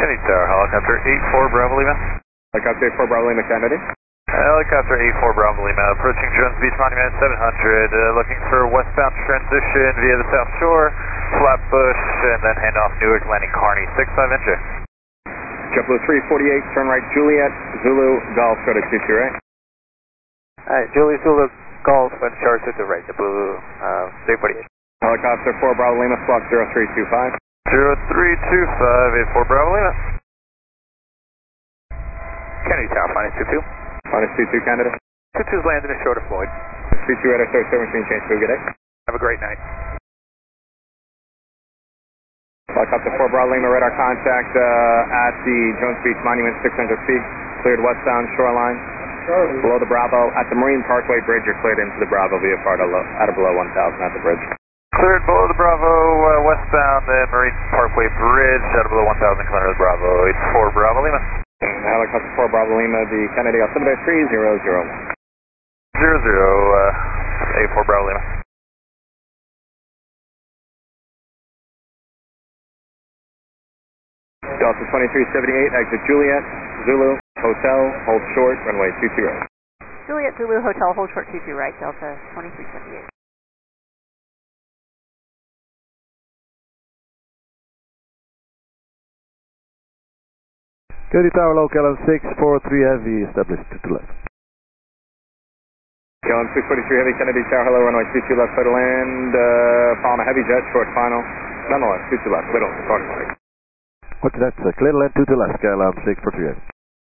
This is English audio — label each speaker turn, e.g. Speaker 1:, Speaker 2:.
Speaker 1: Kennedy Tower, helicopter 84 Bravo Lima.
Speaker 2: Helicopter 84 Bravo Lima, Kennedy.
Speaker 1: Helicopter 84 Bravo Lima, approaching Jones Beach Monument 700, looking for westbound transition via the South Shore, Flatbush, and then handoff Newark, landing Kearney, 65 NJ.
Speaker 2: JetBlue 348, turn right Juliet, Zulu, Golf, go to 22 right.
Speaker 1: Alright, Julie Zulu, Golf, and charge to the right, JetBlue 348.
Speaker 2: Helicopter 4 Bravo Lima, squawk 0325.
Speaker 1: 0325, 84 Bravo Lima. Kennedy Tower, minus 22.
Speaker 2: Minus 22, Canada.
Speaker 1: 22's landing is short of Floyd.
Speaker 2: 22 radar 37 machine change to good day.
Speaker 1: Have a great night.
Speaker 2: Helicopter 4 Bravo Lima, radar contact at the Jones Beach Monument, 600 feet. Cleared westbound shoreline. Below the Bravo. At the Marine Parkway Bridge, you're cleared into the Bravo via part out of below 1,000 at the bridge.
Speaker 1: Cleared below the Bravo, westbound Marine Parkway Bridge, out of below 1,000, clear the Bravo, 84 Bravo Lima.
Speaker 2: Helicopter 4 Bravo Lima, the Kennedy altimeter 3001.
Speaker 1: 84 Bravo Lima.
Speaker 2: Delta 2378, exit Juliet, Zulu, Hotel, hold short, runway 22 right.
Speaker 3: Juliet, Zulu, Hotel, hold short 22 right, Delta 2378.
Speaker 4: Kennedy Tower, local LM 643 Heavy, established to left.
Speaker 2: KLM 643 Heavy, Kennedy Tower, hello, runway 22 left, clear to land, following a heavy jet, short final, nonetheless, 22 left, middle, talk.
Speaker 4: What's that? Clear to land 22 left, KLM 643 Heavy.